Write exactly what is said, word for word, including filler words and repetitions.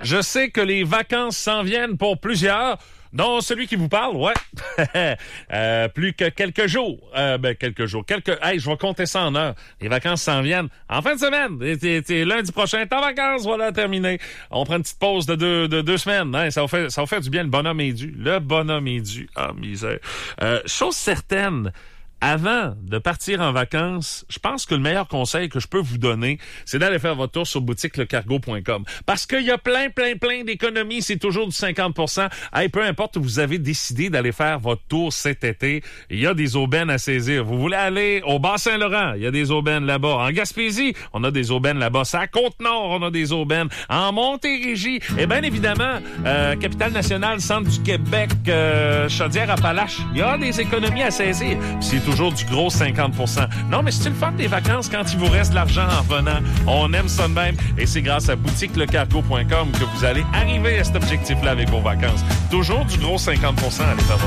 Je sais que les vacances s'en viennent pour plusieurs. Non, celui qui vous parle, ouais. euh, plus que quelques jours. Euh, ben, quelques jours. Quelques. Hey, je vais compter ça en heures. Les vacances s'en viennent en fin de semaine. T'es, t'es, lundi prochain, t'es en vacances, voilà, terminé. On prend une petite pause de deux, de deux semaines. Hein, ça va faire, ça va faire du bien. Le bonhomme est dû. Le bonhomme est dû. Ah, misère. Euh, chose certaine. Avant de partir en vacances, je pense que le meilleur conseil que je peux vous donner, c'est d'aller faire votre tour sur boutique le cargo point com. Parce qu'il y a plein, plein, plein d'économies. C'est toujours du cinquante pour cent. Hey, peu importe où vous avez décidé d'aller faire votre tour cet été, il y a des aubaines à saisir. Vous voulez aller au Bas-Saint-Laurent, il y a des aubaines là-bas. En Gaspésie, on a des aubaines là-bas. À Côte-Nord, on a des aubaines. En Montérégie, et bien évidemment, euh, Capitale-Nationale, Centre du Québec, euh, Chaudière-Appalaches, il y a des économies à saisir. Puis c'est toujours du gros cinquante pour cent. Non, mais c'est une fun des vacances quand il vous reste de l'argent en revenant. On aime ça de même. Et c'est grâce à boutique le cargo point com que vous allez arriver à cet objectif-là avec vos vacances. Toujours du gros cinquante pour cent à aller faire votre